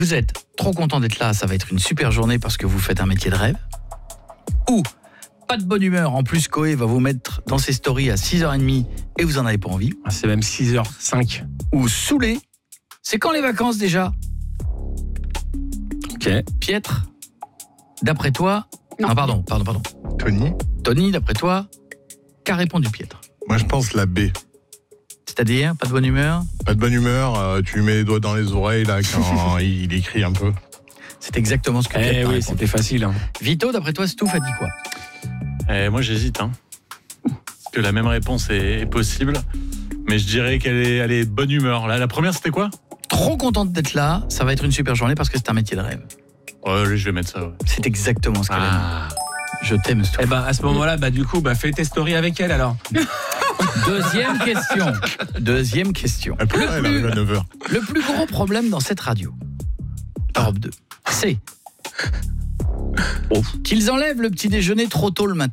Vous êtes trop content d'être là, ça va être une super journée parce que vous faites un métier de rêve. Ou pas de bonne humeur, en plus Koé va vous mettre dans ses stories à 6h30 et vous en avez pas envie. C'est même 6h05. Ou saoulé, c'est quand les vacances déjà? Ok. Pietre, d'après toi... Non. Pardon. Tony, d'après toi, qu'a répondu Pietre? moi je pense la B. C'est-à-dire, pas de bonne humeur? Pas de bonne humeur, tu lui mets les doigts dans les oreilles là quand il écrit un peu. C'est exactement ce que Pietre a oui, répondu. c'était facile. Hein. Vito, d'après toi, Stouff a dit quoi? Moi j'hésite, parce que la même réponse est possible, mais je dirais qu'elle est bonne humeur. La première c'était quoi? Trop contente d'être là, ça va être une super journée parce que c'est un métier de rêve. Je vais mettre ça. Ouais. C'est exactement ce qu'elle a dit. Je t'aime, Stouff. Eh ben, à ce moment-là, du coup, fais tes stories avec elle alors. Deuxième question. Elle arrive à 9h. Le plus gros problème dans cette radio, Europe 2, c'est qu'ils enlèvent le petit déjeuner trop tôt le matin.